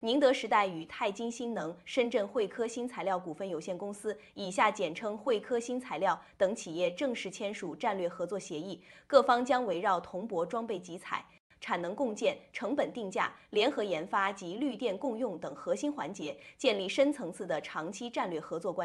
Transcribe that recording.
宁德时代与泰金新能、深圳汇科新材料股份有限公司（以下简称汇科新材料）等企业正式签署战略合作协议，各方将围绕铜箔装备集采、产能共建、成本定价、联合研发及绿电共用等核心环节，建立深层次的长期战略合作关系。